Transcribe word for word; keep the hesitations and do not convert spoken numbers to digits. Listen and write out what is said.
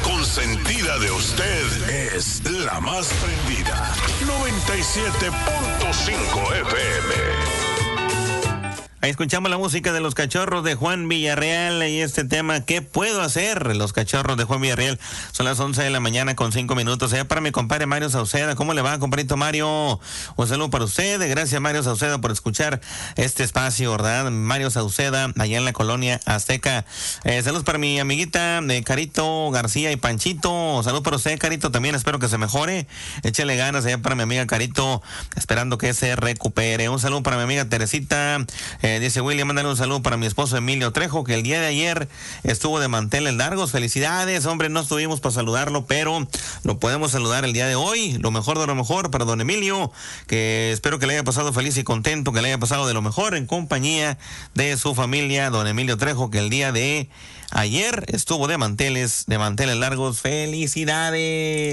consentida de usted es la más prendida. noventa y siete punto cinco F M. Ahí escuchamos la música de Los Cachorros de Juan Villarreal y este tema, ¿qué puedo hacer? Los Cachorros de Juan Villarreal. Son las once de la mañana con cinco minutos. Allá para mi compadre Mario Sauceda. ¿Cómo le va, compadrito Mario? Un saludo para usted. Gracias, Mario Sauceda, por escuchar este espacio, ¿verdad? Mario Sauceda, allá en la colonia Azteca. Eh, saludos para mi amiguita de Carito García y Panchito. Saludos para usted, Carito. También espero que se mejore. Échale ganas allá para mi amiga Carito, esperando que se recupere. Un saludo para mi amiga Teresita. Eh, Dice William, mándale un saludo para mi esposo Emilio Trejo, que el día de ayer estuvo de manteles largos. Felicidades, hombre, no estuvimos para saludarlo, pero lo podemos saludar el día de hoy. Lo mejor de lo mejor para don Emilio, que espero que le haya pasado feliz y contento, que le haya pasado de lo mejor en compañía de su familia, don Emilio Trejo, que el día de ayer estuvo de manteles, de manteles largos. Felicidades.